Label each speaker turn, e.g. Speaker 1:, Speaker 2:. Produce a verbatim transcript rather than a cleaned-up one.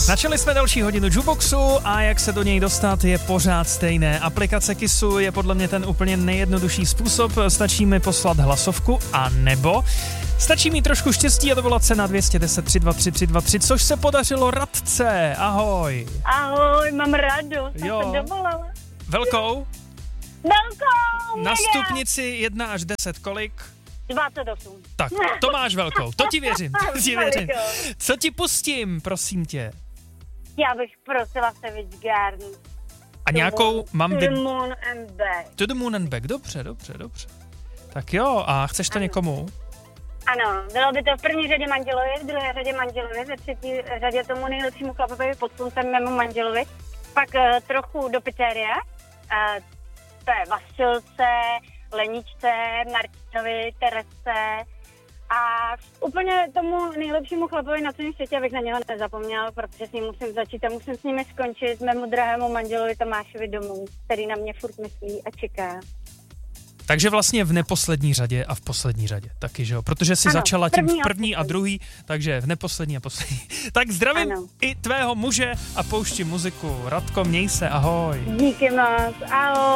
Speaker 1: Načali jsme další hodinu Jukeboxu a jak se do něj dostat je pořád stejné. Aplikace Kissu je podle mě ten úplně nejjednodušší způsob. Stačí mi poslat hlasovku a nebo stačí mi trošku štěstí a dovolat se na dvě stě deset tři dva tři tři dva tři, což se podařilo Radce. Ahoj.
Speaker 2: Ahoj, mám radost, jsem
Speaker 1: Jo.
Speaker 2: se dovolala.
Speaker 1: Velkou?
Speaker 2: Velkou,
Speaker 1: Na
Speaker 2: mega.
Speaker 1: stupnici jedna až deset kolik?
Speaker 2: dvacet osm.
Speaker 1: Tak, to máš velkou. To ti věřím, to ti věřím. Co ti pustím, prosím tě?
Speaker 2: Já bych prosila Savage Garden.
Speaker 1: A nějakou mám...
Speaker 2: To
Speaker 1: vy-
Speaker 2: the moon and back.
Speaker 1: To the moon and back. Dobře, dobře, dobře. Tak jo, a chceš to
Speaker 2: Ano.
Speaker 1: někomu?
Speaker 2: Ano, bylo by to v první řadě manželovi, v druhé řadě manželovi, ve třetí řadě tomu nejlepšímu chlapovi pod sluncem mému manželovi. Pak uh, trochu do Pitéria, uh, to je Vasilce, Leničce, Martinovi, Terese a úplně tomu nejlepšímu chlapovi na celém světě, abych na něho nezapomněl, protože s ním musím začít a musím s nimi skončit, mému drahému manželovi Tomášovi domů, který na mě furt myslí a čeká.
Speaker 1: Takže vlastně v neposlední řadě a v poslední řadě taky, že jo? Protože jsi
Speaker 2: Ano,
Speaker 1: začala tím
Speaker 2: první
Speaker 1: v
Speaker 2: a
Speaker 1: první a
Speaker 2: poslední.
Speaker 1: druhý, takže v neposlední a poslední. Tak zdravím
Speaker 2: Ano.
Speaker 1: i tvého muže a pouštím muziku. Radko, měj se, ahoj.
Speaker 2: Díky moc, ahoj.